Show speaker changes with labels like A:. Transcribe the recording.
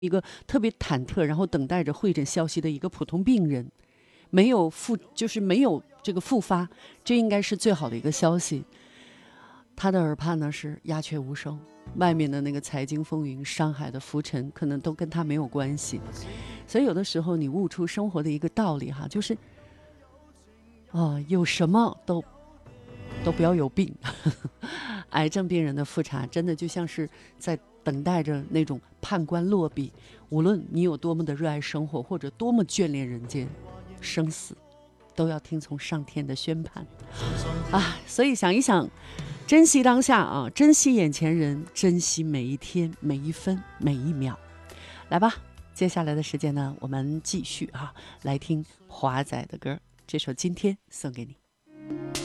A: 一个特别忐忑，然后等待着会诊消息的一个普通病人，就是没有这个复发，这应该是最好的一个消息。他的耳畔呢是鸦雀无声，外面的那个财经风云、上海的浮沉，可能都跟他没有关系。所以有的时候你悟出生活的一个道理哈，就是有什么都不要有病。癌症病人的复查真的就像是在等待着那种判官落笔，无论你有多么的热爱生活，或者多么眷恋人间，生死都要听从上天的宣判啊！所以想一想，珍惜当下啊，珍惜眼前人，珍惜每一天、每一分、每一秒。来吧，接下来的时间呢，我们继续来听华仔的歌，这首《今天》送给你。